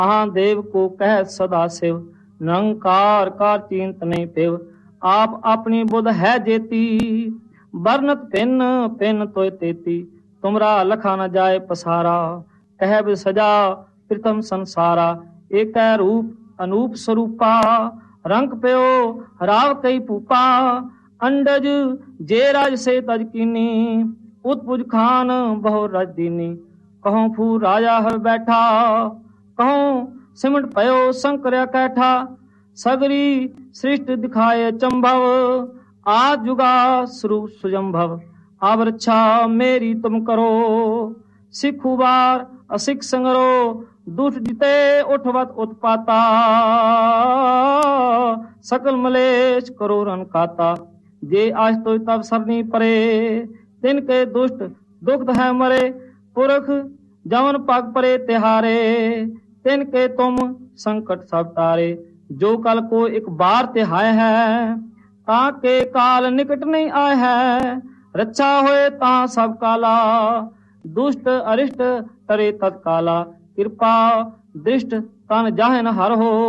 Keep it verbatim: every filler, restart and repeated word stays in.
महादेव को कह सदा शिव, निरंकार कार चिंत नहीं पिव। आप अपनी बुध है जेती, बरनत पिन पिन तोय तेती। तुमरा लखा न जाए पसारा, कह भी सजा प्रथम संसारा। एक रूप अनूप स्वरूपा, रंग प्यो राव कई पूपा। अंडज जे राज से तज कीनी, उत्पुज खान बहु रज दीनी। कहूं फू राजा हर बैठा, कहूं सिमट पयो शंकर्या कैठा। सगरी सृष्टि दिखाए चंभव, आज जुगा स्वरूप सुजंभव। अब रक्षा मेरी तुम करो, सिखु बार असिख संगरो। दुष्ट जिते उठवत उत्पाता, सकल मलेश करो रन काता। जे आज तो तब सरनी परे, तिनके दुष्ट दुख है मरे। पुरख जवन पग परे तिहारे, तिनके तुम संकट सब तारे। जो कल को एक बार तिहाय है, ताके काल निकट नहीं आए है। रक्षा होए ता सब काला, दुष्ट अरिष्ट तरे तत्काला। कृपा दृष्ट तन जाहे न हर हो,